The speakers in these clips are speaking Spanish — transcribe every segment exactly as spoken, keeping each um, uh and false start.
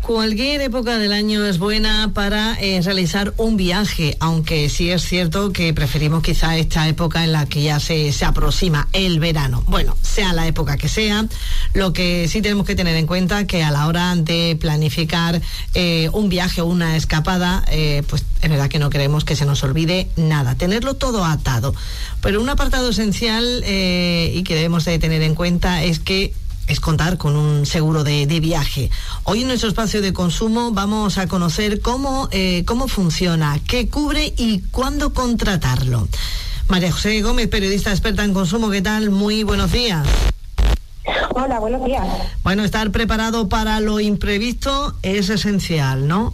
Cualquier época del año es buena para eh, realizar un viaje, aunque sí es cierto que preferimos quizá esta época en la que ya se, se aproxima el verano. Bueno, sea la época que sea, lo que sí tenemos que tener en cuenta que a la hora de planificar eh, un viaje o una escapada, eh, pues es verdad que no queremos que se nos olvide nada, tenerlo todo atado. Pero un apartado esencial eh, y que debemos de tener en cuenta es que es contar con un seguro de, de viaje. Hoy en nuestro espacio de consumo vamos a conocer cómo, eh, cómo funciona, qué cubre y cuándo contratarlo. María José Gómez, periodista experta en consumo, ¿qué tal? Muy buenos días. Hola, buenos días. Bueno, estar preparado para lo imprevisto es esencial, ¿no?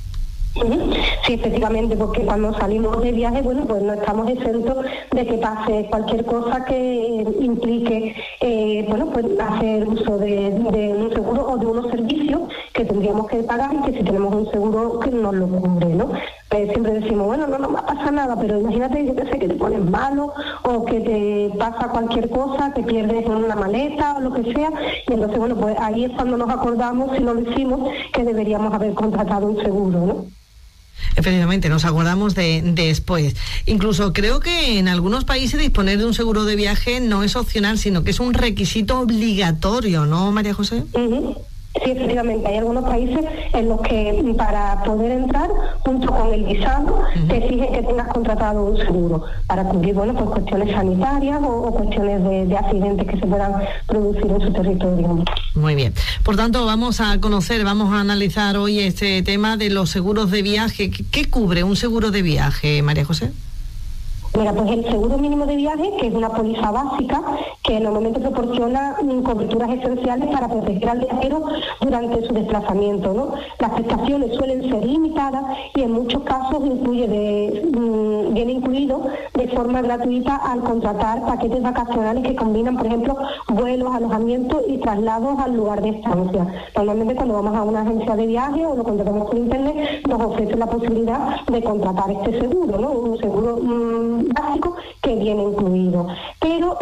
Sí, efectivamente, porque cuando salimos de viaje, bueno, pues no estamos exentos de que pase cualquier cosa que implique, eh, bueno, pues hacer uso de, de un seguro o de unos servicios que tendríamos que pagar y que si tenemos un seguro que nos lo cubre, ¿no? Pues siempre decimos, bueno, no, no va a pasar nada, pero imagínate, yo qué sé, que te pones malo o que te pasa cualquier cosa, te pierdes en una maleta o lo que sea, y entonces, bueno, pues ahí es cuando nos acordamos, si no lo hicimos, que deberíamos haber contratado un seguro, ¿no? Efectivamente, nos acordamos de, de después. Incluso creo que en algunos países disponer de un seguro de viaje no es opcional, sino que es un requisito obligatorio, ¿no, María José? Uh-huh. Sí, efectivamente, hay algunos países en los que para poder entrar, junto con el visado, uh-huh, te exigen que tengas contratado un seguro para cubrir, bueno, pues cuestiones sanitarias o, o cuestiones de, de accidentes que se puedan producir en su territorio. Muy bien. Por tanto, vamos a conocer, vamos a analizar hoy este tema de los seguros de viaje. ¿Qué, qué cubre un seguro de viaje, María José? Mira, pues el seguro mínimo de viaje, que es una póliza básica que normalmente proporciona coberturas esenciales para proteger al viajero durante su desplazamiento, ¿no? Las prestaciones suelen ser limitadas y en muchos casos incluye de, mmm, viene incluido de forma gratuita al contratar paquetes vacacionales que combinan, por ejemplo, vuelos, alojamientos y traslados al lugar de estancia. Normalmente cuando vamos a una agencia de viaje o lo contratamos por internet, nos ofrecen la posibilidad de contratar este seguro, ¿no? Un seguro mmm, básico que viene incluido. Pero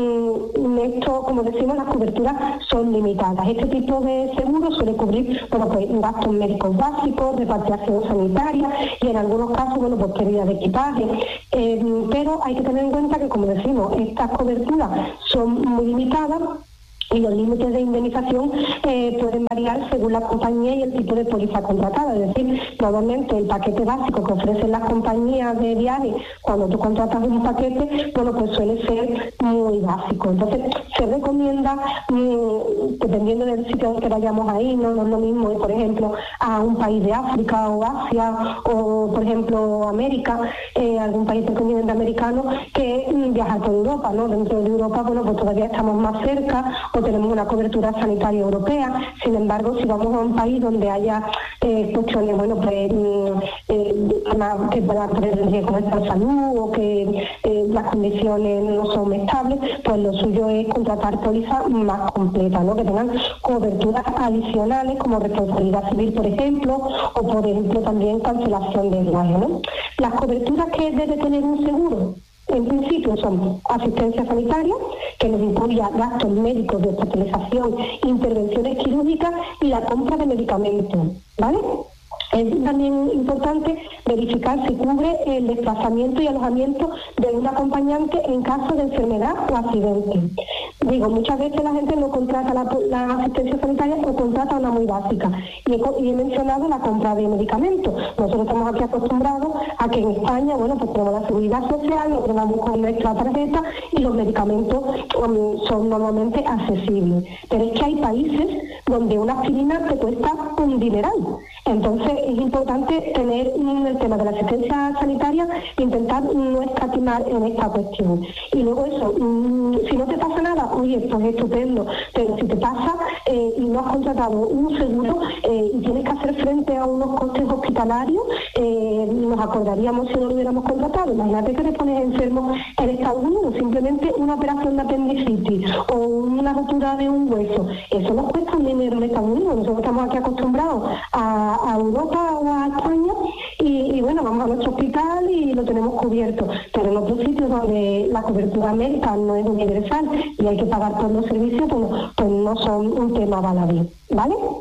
mmm, esto, como decimos, las coberturas son limitadas. Este tipo de seguro suele cubrir, bueno, pues gastos médicos básicos, repatriación sanitaria y en algunos casos, bueno, pues pérdida de equipaje. Eh, pero hay que tener en cuenta que, como decimos, estas coberturas son muy limitadas y los límites de indemnización eh, pueden variar según la compañía y el tipo de póliza contratada. Es decir, normalmente el paquete básico que ofrecen las compañías de viaje cuando tú contratas un paquete, bueno, pues suele ser muy básico. Entonces, se recomienda, mmm, dependiendo del sitio en que vayamos ahí, no, no es lo mismo ir, por ejemplo, a un país de África o Asia o, por ejemplo, América, eh, algún país del continente americano, que mm, viajar por Europa, ¿no? Dentro de Europa, bueno, pues todavía estamos más cerca o tenemos una cobertura sanitaria europea. Sin embargo, si vamos a un país donde haya eh, cuestiones, bueno, pues eh, que puedan poner en riesgo nuestra salud o que eh, las condiciones no son estables, pues lo suyo es contratar pólizas más completas, ¿no? Que tengan coberturas adicionales como responsabilidad civil, por ejemplo, o por ejemplo también cancelación de viaje, ¿no? Las coberturas que debe tener un seguro, en principio, son asistencia sanitaria, que nos incluya gastos médicos de hospitalización, intervenciones quirúrgicas y la compra de medicamentos, ¿vale? Es también importante verificar si cubre el desplazamiento y alojamiento de un acompañante en caso de enfermedad o accidente. Digo, muchas veces la gente no contrata la, la asistencia sanitaria o contrata una muy básica. Y he, y he mencionado la compra de medicamentos. Nosotros estamos aquí acostumbrados a que en España, bueno, pues tenemos la seguridad social, lo tenemos con nuestra tarjeta y los medicamentos um, son normalmente accesibles. Pero es que hay países donde una aspirina te cuesta un dineral. Entonces es importante tener en el tema de la asistencia sanitaria, intentar no escatimar en esta cuestión. Y luego eso, mmm, si no te pasa nada, oye, pues estupendo, pero si te pasa eh, y no has contratado un seguro eh, y tienes que hacer frente a unos costes hospitalarios, eh, nos acordaríamos si no lo hubiéramos contratado. Imagínate que te pones enfermo en Estados Unidos, simplemente una operación de apendicitis o una rotura de un hueso, eso nos cuesta un dinero en Estados Unidos. Nosotros estamos aquí acostumbrados a a Europa o a España y, y bueno, vamos a nuestro hospital y lo tenemos cubierto, pero en otros sitios donde la cobertura médica no es universal y hay que pagar por los servicios, pues, pues no son un tema baladí, ¿vale?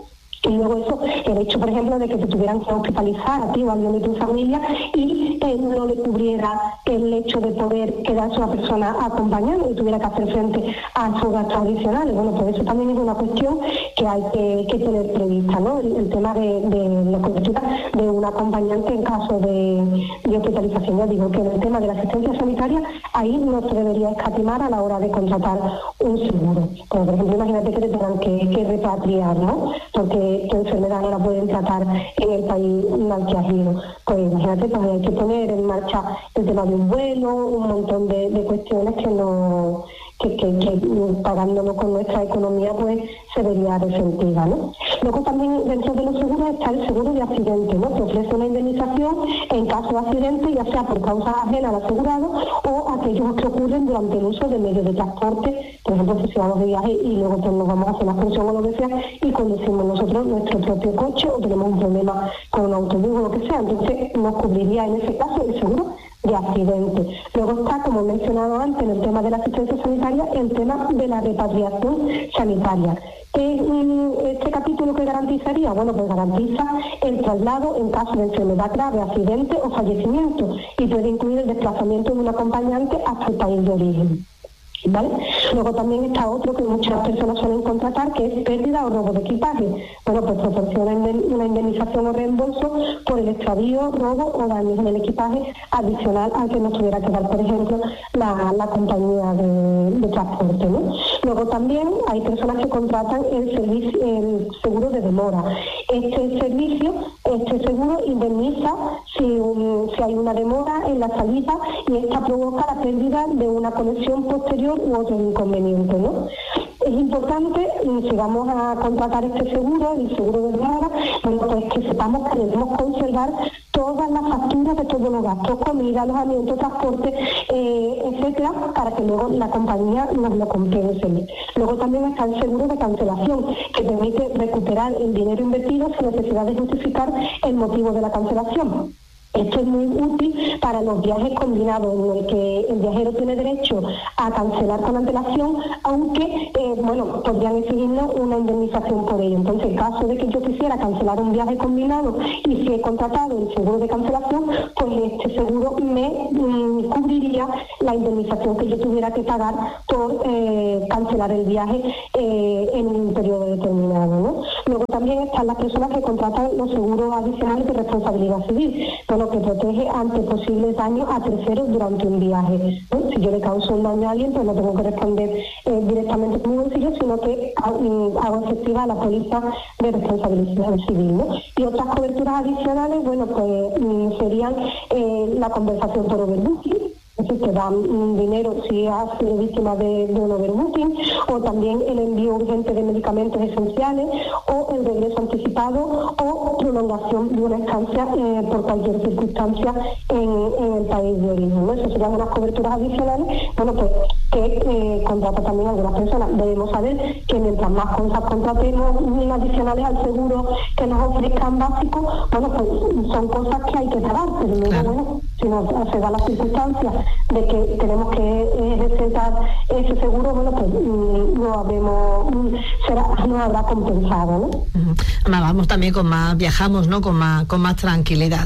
Y luego eso, el hecho, por ejemplo, de que te tuvieran que hospitalizar a ti o a alguien de tu familia y eh, no le cubriera el hecho de poder quedarse una persona acompañando y tuviera que hacer frente a sus gastos adicionales. Bueno, pues eso también es una cuestión que hay que, que tener prevista, ¿no? El, el tema de, de la cobertura de un acompañante en caso de, de hospitalización. Ya digo que en el tema de la asistencia sanitaria, ahí no se debería escatimar a la hora de contratar un seguro. Como por ejemplo, imagínate que te tengan que, que repatriar, ¿no? Porque tu enfermedad no la pueden tratar en el país al que has ido. Pues imagínate, pues hay que poner en marcha el tema de un vuelo, un montón de, de cuestiones que no que, que, que pagándolo con nuestra economía pues se vería resentiva, ¿no? Luego también dentro de los seguros está el seguro de accidente, ¿no? Que ofrece una indemnización en caso de accidente, ya sea por causas ajenas al asegurado o aquellos que ocurren durante el uso de medios de transporte, por ejemplo, si vamos de viaje y luego pues nos vamos a hacer la excursión o lo que sea y conducimos nosotros nuestro propio coche o tenemos un problema con un autobús o lo que sea, entonces nos cubriría en ese caso el seguro de accidente. Luego está, como he mencionado antes, en el tema de la asistencia sanitaria, el tema de la repatriación sanitaria. ¿Qué es este capítulo que garantizaría? Bueno, pues garantiza el traslado en caso de enfermedad grave, accidente o fallecimiento y puede incluir el desplazamiento de un acompañante hasta el país de origen. ¿Vale? Luego también está otro que muchas personas suelen contratar, que es pérdida o robo de equipaje. Bueno, pues proporciona una indemnización o reembolso por el extravío, robo o daños en el equipaje adicional al que nos tuviera que dar, por ejemplo, la, la compañía de, de transporte, ¿no? Luego también hay personas que contratan el servicio, el seguro de demora. Este servicio, este seguro indemniza si, un, si hay una demora en la salida y esta provoca la pérdida de una conexión posterior u otro inconveniente, ¿no? Es importante, si vamos a contratar este seguro, el seguro de demora, bueno, pues que sepamos que debemos conservar todas las facturas de todos los gastos, comida, alojamiento, transporte, eh, etcétera, para que luego la compañía nos lo compense. Luego también está el seguro de cancelación, que permite recuperar el dinero invertido sin necesidad de justificar el motivo de la cancelación. Esto es muy útil para los viajes combinados, en el que el viajero tiene derecho a cancelar con antelación, aunque, eh, bueno, podrían exigirnos una indemnización por ello. Entonces, en caso de que yo quisiera cancelar un viaje combinado y si he contratado el seguro de cancelación, pues este seguro me mm, cubriría la indemnización que yo tuviera que pagar por eh, cancelar el viaje eh, en un periodo determinado, ¿no? Luego también están las personas que contratan los seguros adicionales de responsabilidad civil. Bueno, que protege ante posibles daños a terceros durante un viaje, ¿no? Si yo le causo un daño a alguien, pues no tengo que responder eh, directamente con mi bolsillo, sino que hago, hago efectiva la póliza de responsabilidad civil, ¿no? Y otras coberturas adicionales, bueno, pues mm, serían eh, la compensación por overbooking, es decir, que dan um, dinero si has sido víctima de, de un overbooking, o también el envío urgente de medicamentos esenciales, o el regreso anticipado o prolongación de una estancia eh, por cualquier circunstancia en, en el país de origen, ¿no? Esas serían unas coberturas adicionales, bueno, pues que eh, contrata también algunas personas. Debemos saber que mientras más cosas contratemos adicionales al seguro que nos ofrezcan básicos, bueno, pues son cosas que hay que pagar, pero luego, claro, bueno, si nos se da la circunstancia de que tenemos que recetar ese seguro, bueno, pues no habemos, será, no habrá compensado, ¿no? Uh-huh. Vamos también con más, viajamos, ¿no? Con más, con más tranquilidad.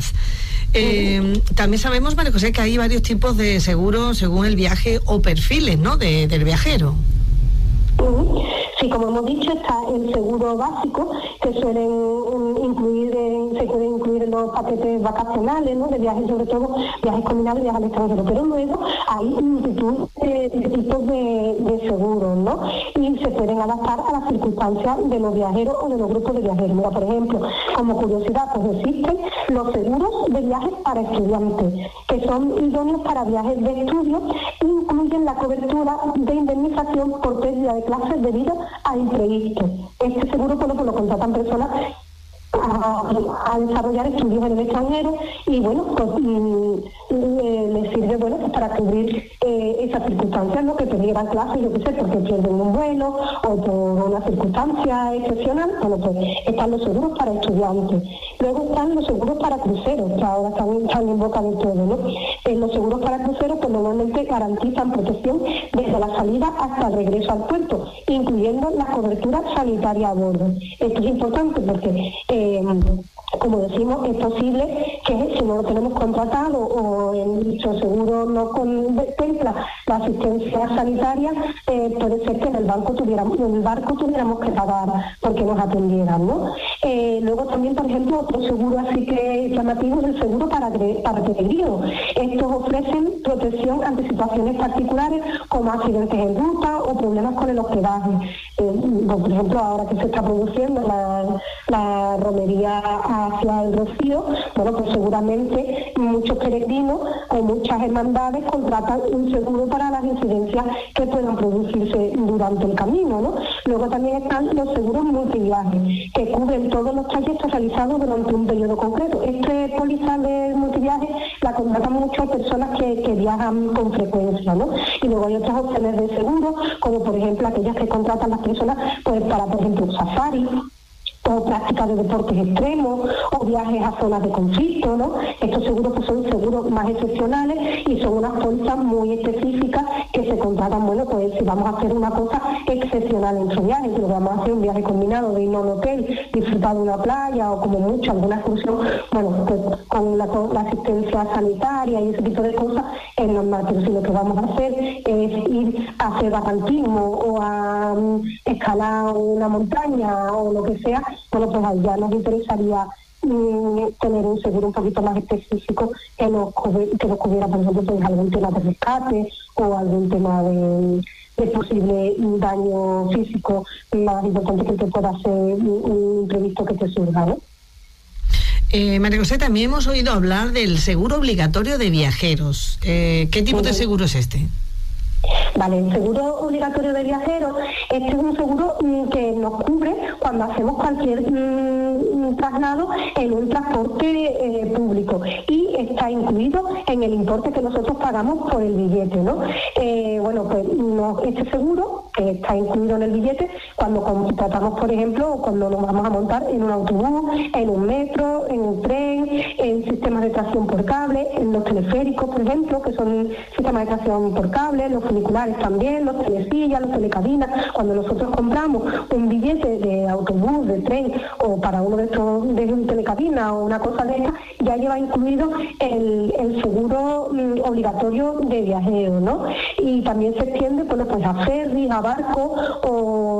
Eh, uh-huh. También sabemos, María José, que hay varios tipos de seguros según el viaje o perfiles, ¿no? De, del viajero. Uh-huh. Sí, como hemos dicho, está el seguro básico, que suelen um, incluir, eh, se pueden incluir en los paquetes vacacionales, ¿no? De viajes, sobre todo viajes combinados y viajes al extranjero, pero luego hay multitud de, de tipos de, de seguros, ¿no? Y se pueden adaptar a las circunstancias de los viajeros o de los grupos de viajeros. Mira, por ejemplo, como curiosidad, pues existen los seguros de viajes para estudiantes, que son idóneos para viajes de estudio, incluyen la cobertura de indemnización por pérdida de clases debido a imprevistos. Este seguro, bueno, pues lo contratan personas a, a desarrollar estudios en el extranjero y, bueno, pues le, le sirve, bueno, pues para cubrir eh, esas circunstancias, ¿no? Que perdieran clases, yo qué sé, porque pierden un vuelo o por una circunstancia excepcional. Bueno, pues están los seguros para estudiantes. Luego están los seguros para cruceros, que ahora están, están en boca de todo, ¿no? Eh, los seguros para cruceros pues normalmente garantizan protección desde la salida hasta el regreso al puerto, incluyendo la cobertura sanitaria a bordo. Esto es importante porque eh, como decimos, es posible que si no lo tenemos contratado o el dicho seguro no contempla la asistencia sanitaria, eh, puede ser que en el banco tuviéramos, en el barco tuviéramos que pagar porque nos atendieran, ¿no? Eh, luego también, por ejemplo, otro seguro así que llamativo es el seguro para, para peregrinos. Estos ofrecen protección ante situaciones particulares como accidentes en ruta o problemas con el hospedaje. Eh, por ejemplo, ahora que se está produciendo la, la romería hacia el Rocío, bueno, pues seguramente muchos peregrinos o muchas hermandades contratan un seguro para las incidencias que puedan producirse durante el camino, ¿no? Luego también están los seguros multiviajes, que cubren todos los trayectos realizados durante un periodo concreto. Este póliza de multiviaje la contratan muchas personas que, que viajan con frecuencia, ¿no? Y luego hay otras opciones de seguro, como por ejemplo aquellas que contratan las personas pues para, por ejemplo, safari, o prácticas de deportes extremos, o viajes a zonas de conflicto, ¿no? Estos seguros pues son seguros más excepcionales y son unas pólizas muy específicas que se contratan, bueno, pues si vamos a hacer una cosa excepcional en su viaje, si lo vamos a hacer un viaje combinado de ir a un hotel, disfrutar de una playa o como mucho alguna excursión, bueno, pues con la, con la asistencia sanitaria y ese tipo de cosas es normal, pero si lo que vamos a hacer es ir a hacer barranquismo o a um, escalar una montaña o lo que sea, bueno, pues allá nos interesaría mm, tener un seguro un poquito más específico que nos, que nos cubriera, por ejemplo, pues algún tema de rescate o algún tema de, de posible daño físico más importante que te pueda hacer un imprevisto que te surja, ¿no? Eh, María José, también hemos oído hablar del seguro obligatorio de viajeros. Eh, ¿Qué tipo de seguro es este? Vale, el seguro obligatorio de viajeros, este es un seguro mm, que nos cubre cuando hacemos cualquier mm, traslado en un transporte eh, público y está incluido en el importe que nosotros pagamos por el billete, ¿no? Eh, bueno, pues no, este seguro que está incluido en el billete cuando contratamos, por ejemplo, cuando nos vamos a montar en un autobús, en un metro, en un tren, en sistemas de tracción por cable, en los teleféricos, por ejemplo, que son sistemas de tracción por cable, los funiculares también, los telesillas, los telecabinas. Cuando nosotros compramos un billete de autobús, de tren o para uno de estos de un telecabina o una cosa de esta, ya lleva incluido el, el seguro mm, obligatorio de viajero, ¿no? Y también se extiende bueno, pues a ferries, a barcos o,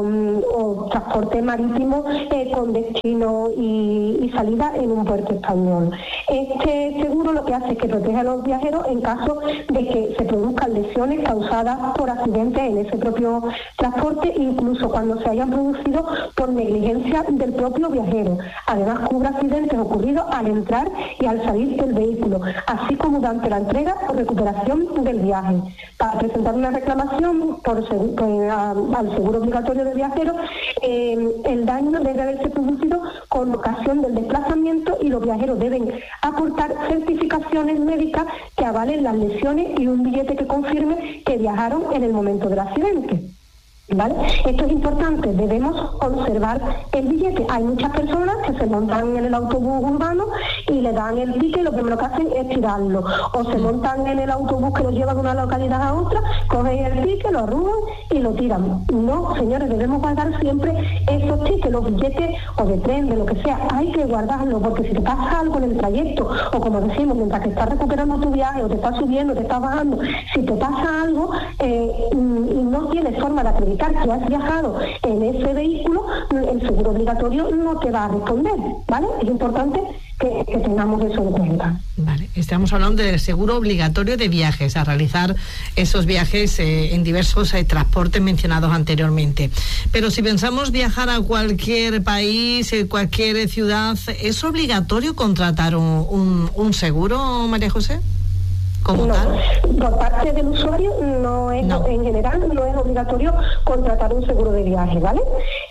o transporte marítimo eh, con destino y, y salida en un puerto español. Este seguro lo que hace es que protege a los viajeros en caso de que se produzcan lesiones causadas por accidentes en ese propio transporte, incluso cuando se hayan producido por negligencia del propio viajero. Además, cubre accidentes ocurridos al entrar y al salir del vehículo, así como durante la entrega o recuperación del viaje. Para presentar una reclamación por seg- eh, a, al seguro obligatorio de viajeros, eh, el daño debe haberse producido con ocasión del desplazamiento y los viajeros deben aportar certificaciones médicas que avalen las lesiones y un billete que confirme que viajaron en el momento del accidente. ¿Vale? Esto es importante, debemos conservar el billete. Hay muchas personas que se montan en el autobús urbano y le dan el ticket y lo primero que hacen es tirarlo. O se montan en el autobús que los lleva de una localidad a otra, cogen el ticket, lo arrugan y lo tiran. No, señores, debemos guardar siempre esos tickets, los billetes o de tren, de lo que sea. Hay que guardarlo porque si te pasa algo en el trayecto o como decimos, mientras que estás recuperando tu viaje o te estás subiendo, te estás bajando, si te pasa algo eh, y no tienes forma de acreditar que has viajado en ese vehículo, el seguro obligatorio no te va a responder, ¿vale? Es importante que, que tengamos eso en cuenta. Vale, estamos hablando del seguro obligatorio de viajes, a realizar esos viajes eh, en diversos eh, transportes mencionados anteriormente. Pero si pensamos viajar a cualquier país, eh, cualquier ciudad, ¿es obligatorio contratar un, un, un seguro, María José? No, por parte del usuario no es, no. en general no es obligatorio contratar un seguro de viaje, ¿vale?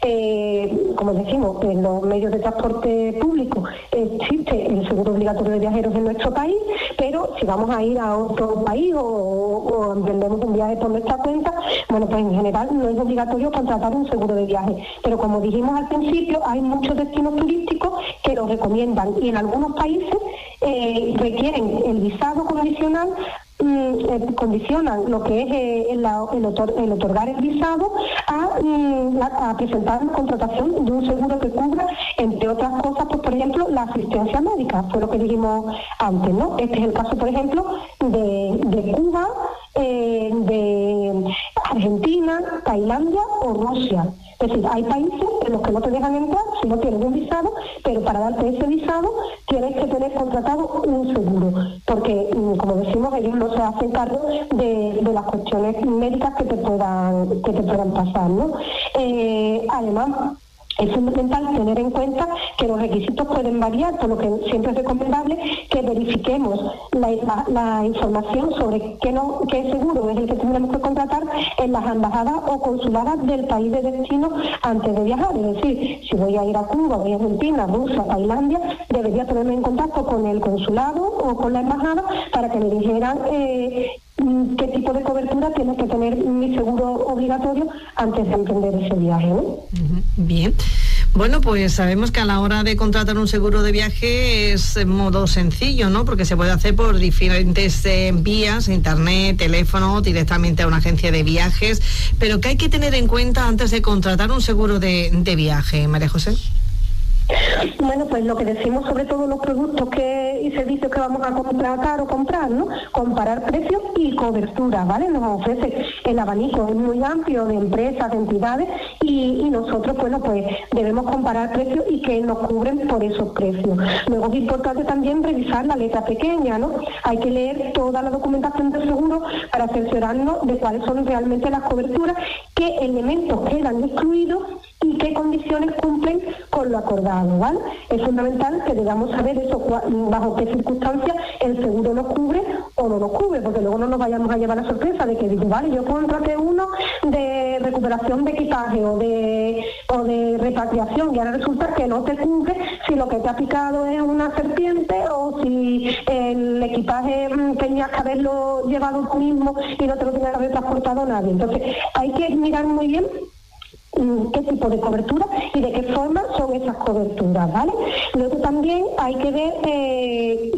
eh, como decimos, en los medios de transporte público existe el seguro obligatorio de viajeros en nuestro país, pero si vamos a ir a otro país o, o emprendemos un viaje por nuestra cuenta, bueno, pues en general no es obligatorio contratar un seguro de viaje, pero como dijimos al principio, hay muchos destinos turísticos que lo recomiendan y en algunos países eh, requieren el visado condicional. Mm, condicionan lo que es eh, el, el, otor, el otorgar el visado a, mm, la, a presentar la contratación de un seguro que cubra, entre otras cosas, pues por ejemplo, la asistencia médica, fue lo que dijimos antes, ¿no? Este es el caso, por ejemplo, de, de Cuba, eh, de Argentina, Tailandia o Rusia. Es decir, hay países en los que no te dejan entrar si no tienes un visado, pero para darte ese visado tienes que tener contratado un seguro, porque, como decimos, ellos no se hacen cargo de, de las cuestiones médicas que te puedan, que te puedan pasar, ¿no? Eh, además, es fundamental tener en cuenta que los requisitos pueden variar, por lo que siempre es recomendable que verifiquemos la, la, la información sobre qué, no, qué seguro es el que tendremos que contratar en las embajadas o consuladas del país de destino antes de viajar. Es decir, si voy a ir a Cuba, voy a Argentina, Rusia, Tailandia, debería ponerme en contacto con el consulado o con la embajada para que me dijeran eh, qué tipo de cobertura tiene que tener mi seguro obligatorio antes de emprender ese viaje, ¿no? Bien. Bueno, pues sabemos que a la hora de contratar un seguro de viaje es en modo sencillo, ¿no? Porque se puede hacer por diferentes eh, vías, internet, teléfono, directamente a una agencia de viajes. Pero ¿qué hay que tener en cuenta antes de contratar un seguro de, de viaje, María José? Bueno, pues lo que decimos sobre todo los productos que y servicios que vamos a contratar o comprar, ¿no? Comparar precios y cobertura, ¿vale? Nos ofrece el abanico, es muy amplio de empresas, de entidades y, y nosotros, bueno, pues debemos comparar precios y que nos cubren por esos precios. Luego es importante también revisar la letra pequeña, ¿no? Hay que leer toda la documentación del seguro para cerciorarnos de cuáles son realmente las coberturas, qué elementos quedan excluidos y qué condiciones cumplen con lo acordado, ¿vale? Es fundamental que debamos saber eso, bajo qué circunstancias el seguro nos cubre o no nos cubre, porque luego no nos vayamos a llevar la sorpresa de que digo, vale, yo contraté uno de recuperación de equipaje o de o de repatriación y ahora resulta que no te cubre si lo que te ha picado es una serpiente o si el equipaje tenías que haberlo llevado tú mismo y no te lo tenía que haber transportado nadie. Entonces hay que mirar muy bien qué tipo de cobertura y de qué forma son esas coberturas, ¿vale? Luego también hay que ver eh,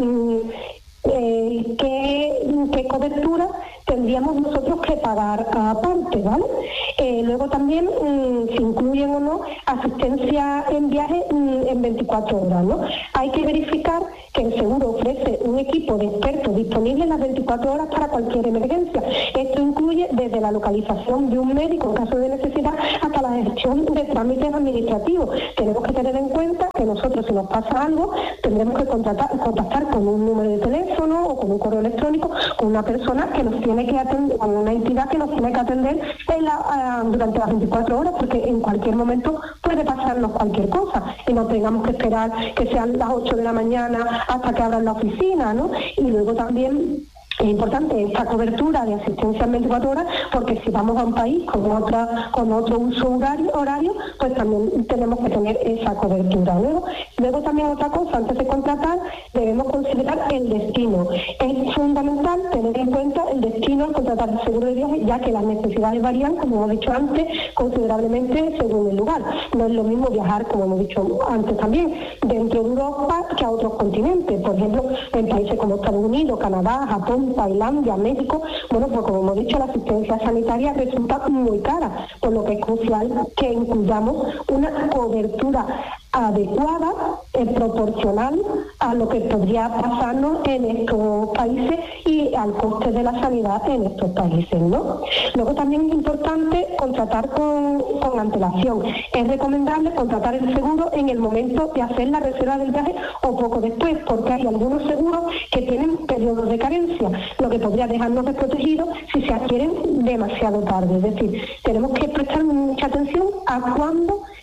eh, qué, qué cobertura tendríamos nosotros que pagar aparte, ¿vale? Eh, luego también mmm, si incluyen o no asistencia en viaje mmm, en veinticuatro horas, ¿no? Hay que verificar que el seguro ofrece un equipo de expertos disponible en las veinticuatro horas para cualquier emergencia. Esto incluye desde la localización de un médico en caso de necesidad hasta la gestión de trámites administrativos. Tenemos que tener en cuenta que nosotros, si nos pasa algo, tendremos que contratar, contactar con un número de teléfono o con un correo electrónico con una persona que nos tiene que atender, con una entidad que nos tiene que atender en la, uh, durante las veinticuatro horas, porque en cualquier momento puede pasarnos cualquier cosa y no tengamos que esperar que sean las ocho de la mañana hasta que abran la oficina, ¿no? Y luego también es importante esta cobertura de asistencia en veinticuatro horas, porque si vamos a un país con otra con otro uso horario, horario pues también tenemos que tener esa cobertura. Luego, luego también otra cosa, antes de contratar debemos considerar el destino. Es fundamental tener en cuenta el destino al contratar el seguro de viaje, ya que las necesidades varían, como hemos dicho antes, considerablemente según el lugar. No es lo mismo viajar, como hemos dicho antes también, dentro de Europa que a otros continentes. Por ejemplo, en países como Estados Unidos, Canadá, Japón, Tailandia, México, bueno, pues como hemos dicho, la asistencia sanitaria resulta muy cara, por lo que es crucial que incluyamos una cobertura adecuada, eh, proporcional a lo que podría pasarnos en estos países y al coste de la sanidad en estos países, ¿no? Luego también es importante contratar con, con antelación. Es recomendable contratar el seguro en el momento de hacer la reserva del viaje o poco después, porque hay algunos seguros que tienen periodos de carencia, lo que podría dejarnos desprotegidos si se adquieren demasiado tarde. Es decir, tenemos que prestar mucha atención a cuándo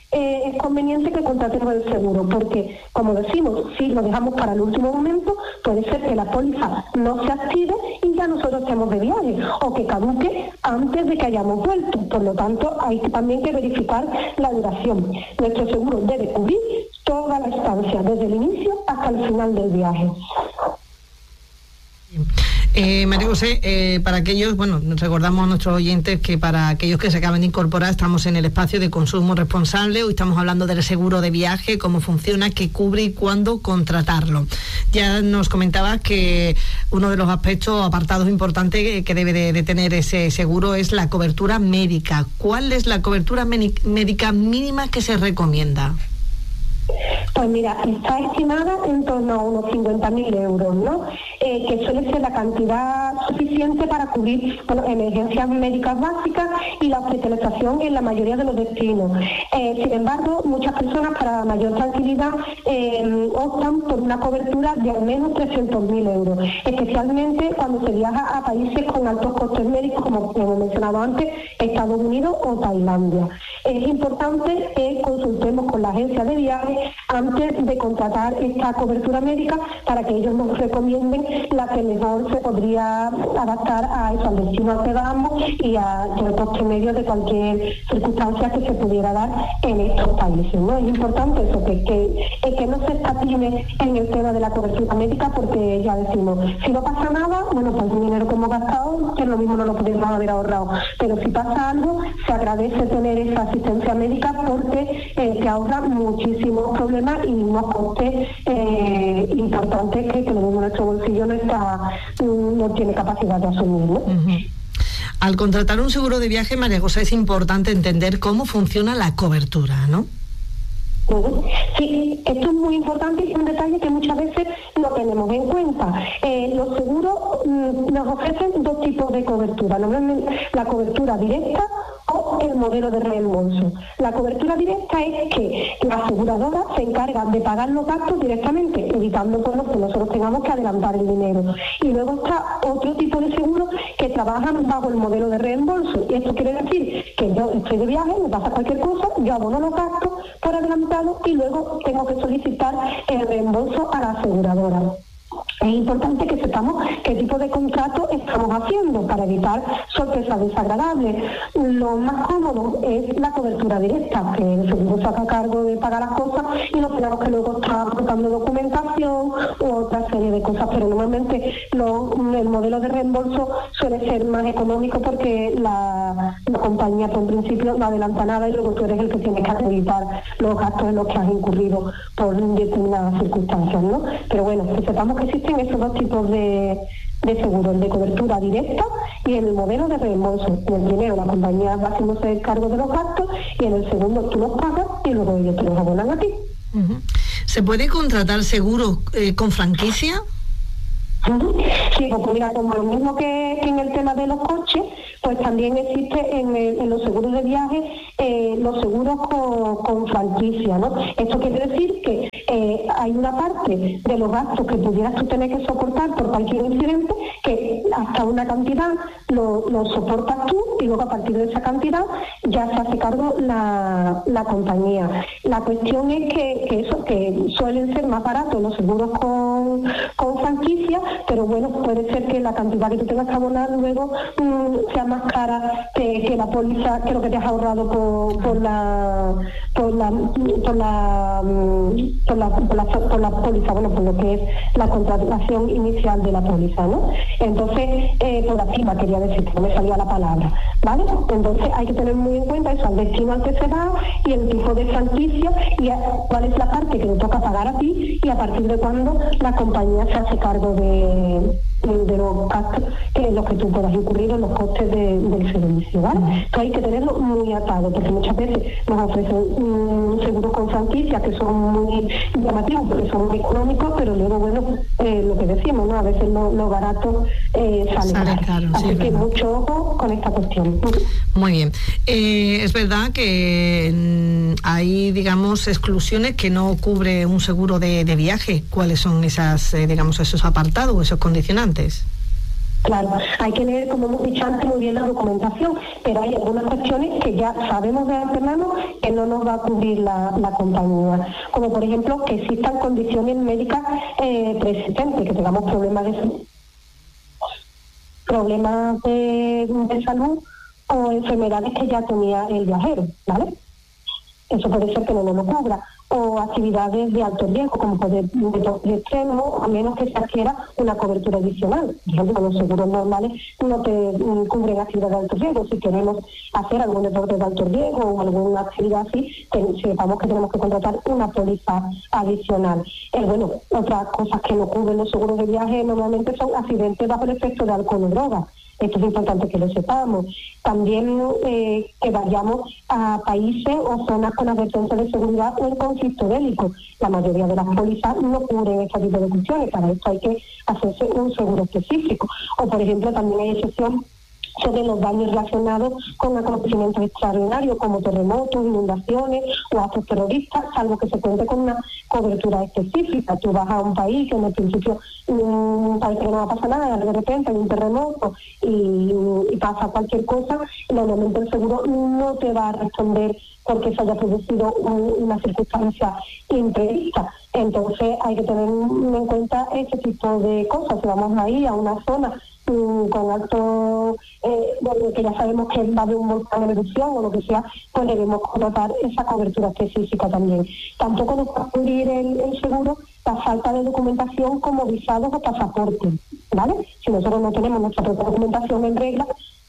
eh, es conveniente que contratemos el seguro, porque, como decimos, si lo dejamos para el último momento, puede ser que la póliza no se active y ya nosotros estemos de viaje, o que caduque antes de que hayamos vuelto. Por lo tanto, hay también que verificar la duración. Nuestro seguro debe cubrir toda la estancia, desde el inicio hasta el final del viaje. Eh, María José, eh, para aquellos, bueno, recordamos a nuestros oyentes que para aquellos que se acaban de incorporar, estamos en el espacio de consumo responsable. Hoy estamos hablando del seguro de viaje, cómo funciona, qué cubre y cuándo contratarlo. Ya nos comentabas que uno de los aspectos, apartados importantes que debe de, de tener ese seguro es la cobertura médica. ¿Cuál es la cobertura médica mínima que se recomienda? Pues mira, está estimada en torno a unos cincuenta mil euros, ¿no? Eh, que suele ser la cantidad suficiente para cubrir, bueno, emergencias médicas básicas y la hospitalización en la mayoría de los destinos. Eh, sin embargo, muchas personas, para mayor tranquilidad, eh, optan por una cobertura de al menos trescientos mil euros, especialmente cuando se viaja a países con altos costes médicos, como hemos mencionado antes, Estados Unidos o Tailandia. Es importante que consultemos con la agencia de viajes antes de contratar esta cobertura médica, para que ellos nos recomienden la que mejor se podría adaptar a eso, al destino al que vamos y al coste medio de cualquier circunstancia que se pudiera dar en estos países, ¿no? Es importante eso, que, que, que no se escatime en el tema de la cobertura médica, porque ya decimos, si no pasa nada, bueno, pues el dinero que hemos gastado, que lo mismo no lo podemos haber ahorrado, pero si pasa algo, se agradece tener esa asistencia médica, porque eh, se ahorra muchísimos problemas y unos costes eh, importantes que, que lo mismo nuestro bolsillo no está, no tiene capacidad de asumir, ¿no? Uh-huh. Al contratar un seguro de viaje, María José, es importante entender cómo funciona la cobertura, ¿no? Sí, esto es muy importante y es un detalle que muchas veces no tenemos en cuenta. Eh, los seguros mm, nos ofrecen dos tipos de cobertura, normalmente la cobertura directa o el modelo de reembolso. La cobertura directa es que la aseguradora se encarga de pagar los gastos directamente, evitando bueno, que nosotros tengamos que adelantar el dinero. Y luego está otro tipo de seguros que trabajan bajo el modelo de reembolso. Y esto quiere decir que yo estoy de viaje, me pasa cualquier cosa, yo abono los gastos por adelantado y luego tengo que solicitar el reembolso a la aseguradora. Es importante que sepamos qué tipo de contrato estamos haciendo para evitar sorpresas desagradables. Lo más cómodo es la cobertura directa, que el seguro se haga cargo de pagar las cosas y no tenemos que luego estar aportando documentación u otra serie de cosas, pero normalmente lo, el modelo de reembolso suele ser más económico, porque la, la compañía por principio no adelanta nada y luego tú eres el que tiene que acreditar los gastos en los que has incurrido por determinadas circunstancias, ¿no? Pero bueno, que sepamos que existen esos dos tipos de, de seguros, el de cobertura directa y el modelo de reembolso. En el primero la compañía va haciéndose cargo de los gastos y en el segundo tú los pagas y luego ellos te los abonan a ti. Uh-huh. ¿Se puede contratar seguro eh, con franquicia? Uh-huh. Sí, pues mira, como lo mismo que, que en el tema de los coches, pues también existe en, el, en los seguros de viaje eh, los seguros con, con franquicia, ¿no? Esto quiere decir que eh, hay una parte de los gastos que pudieras tú tener que soportar por cualquier incidente, que hasta una cantidad lo, lo soportas tú y luego a partir de esa cantidad ya se hace cargo la, la compañía. La cuestión es que, que eso, que suelen ser más baratos los seguros con, con franquicia, pero bueno, puede ser que la cantidad que tú tengas que abonar luego mmm, sea más cara que, que la póliza, que lo que te has ahorrado por, por la por la por la por la, por la por la póliza, bueno, por lo que es la contratación inicial de la póliza, ¿no? Entonces, eh, por activa quería decir, que no me salía la palabra, ¿vale? Entonces hay que tener muy en cuenta eso, el destino al que se va y el tipo de franquicia y a, cuál es la parte que te toca pagar a ti y a partir de cuándo la compañía se hace cargo de de los gastos que los que tú puedas incurrir en los costes de, del servicio, ¿vale? Entonces hay que tenerlo muy atado, porque muchas veces nos ofrecen um, seguros con franquicia que son muy llamativos porque son muy económicos, pero luego, bueno, eh, lo que decimos, ¿no? A veces lo, lo barato eh, sale, sale caro. Así sí, que verdad. Mucho ojo con esta cuestión. Muy bien. Eh, es verdad que mm, hay, digamos, exclusiones que no cubre un seguro de, de viaje. ¿Cuáles son esas, eh, digamos, esos apartados, esos condicionantes? Claro, hay que leer, como hemos dicho antes, muy bien la documentación, pero hay algunas cuestiones que ya sabemos de antemano que no nos va a cubrir la, la compañía, como por ejemplo que existan condiciones médicas eh, preexistentes, que tengamos problemas de problemas de, de salud o enfermedades que ya tenía el viajero, ¿vale? Eso puede ser que no nos lo cubra, o actividades de alto riesgo, como poder de extremo, a menos que se adquiera una cobertura adicional. Por ejemplo, los seguros normales no te mm, cubren actividades de alto riesgo. Si queremos hacer algún deporte de alto riesgo o alguna actividad así, ten, sepamos que tenemos que contratar una póliza adicional. Eh, bueno, otras cosas que no cubren los seguros de viaje normalmente son accidentes bajo el efecto de alcohol o droga. Esto es importante que lo sepamos. También eh, que vayamos a países o zonas con advertencia de seguridad o en conflicto bélico. La mayoría de las pólizas no cubren este tipo de cuestiones. Para esto hay que hacerse un seguro específico. O, por ejemplo, también hay excepción sobre los daños relacionados con acontecimientos extraordinarios como terremotos, inundaciones o actos terroristas, salvo que se cuente con una cobertura específica. Tú vas a un país que en el principio um, parece que no va a pasar nada, de repente hay un terremoto y, y pasa cualquier cosa, normalmente el seguro no te va a responder porque se haya producido un, una circunstancia imprevista. Entonces hay que tener en cuenta ese tipo de cosas. Si vamos ahí a una zona um, con alto, eh, bueno, que ya sabemos que va a haber un volcán en erupción o lo que sea, pues debemos contratar esa cobertura específica también. Tampoco nos va a cubrir el, el seguro la falta de documentación como visados o pasaportes, ¿vale? Si nosotros no tenemos nuestra propia documentación en regla,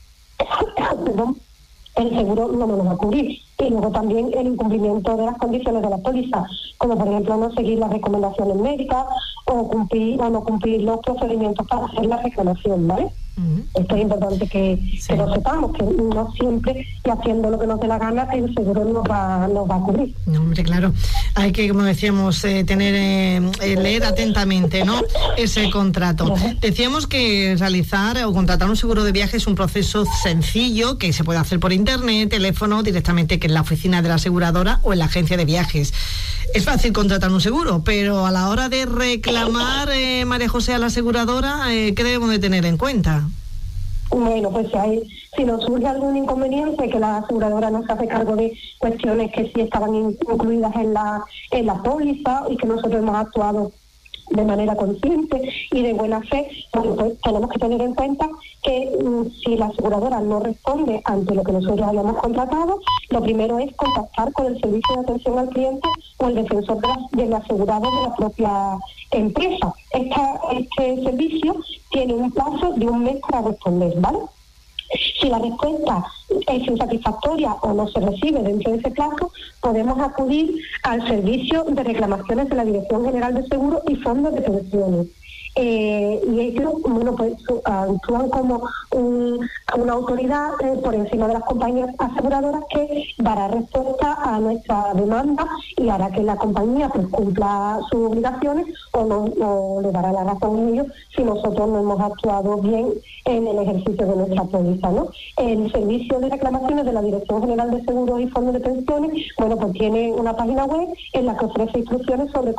perdón, el seguro no nos va a cubrir. Y luego también el incumplimiento de las condiciones de la póliza, como por ejemplo no seguir las recomendaciones médicas o cumplir o no cumplir los procedimientos para hacer la reclamación, ¿vale? Uh-huh. Esto es importante que, sí. que lo sepamos, que no siempre y haciendo lo que nos dé la gana el seguro nos va, nos va a cubrir. No, hombre, claro, hay que, como decíamos, eh, tener eh, leer atentamente, ¿no?, ese contrato. Uh-huh. Decíamos que realizar o contratar un seguro de viaje es un proceso sencillo que se puede hacer por internet, teléfono, directamente que en la oficina de la aseguradora o en la agencia de viajes. Es fácil contratar un seguro, pero a la hora de reclamar, eh, María José, a la aseguradora, eh, ¿qué debemos de tener en cuenta? Bueno, pues si, hay, si nos surge algún inconveniente, que la aseguradora no se hace cargo de cuestiones que sí estaban incluidas en la, en la póliza y que nosotros hemos actuado de manera consciente y de buena fe, bueno, pues tenemos que tener en cuenta que um, si la aseguradora no responde ante lo que nosotros hayamos contratado, lo primero es contactar con el servicio de atención al cliente o el defensor de la, del asegurado de la propia empresa. Esta, este servicio tiene un plazo de un mes para responder, ¿vale? Si la respuesta es insatisfactoria o no se recibe dentro de ese plazo, podemos acudir al servicio de reclamaciones de la Dirección General de Seguros y Fondos de Pensiones. Eh, y ellos, bueno, pues actúan como un, una autoridad eh, por encima de las compañías aseguradoras que dará respuesta a nuestra demanda y hará que la compañía pues cumpla sus obligaciones o no, o le dará la razón a ellos si nosotros no hemos actuado bien en el ejercicio de nuestra póliza, ¿no? El servicio de reclamaciones de la Dirección General de Seguros y Fondos de Pensiones, bueno, pues tiene una página web en la que ofrece instrucciones sobre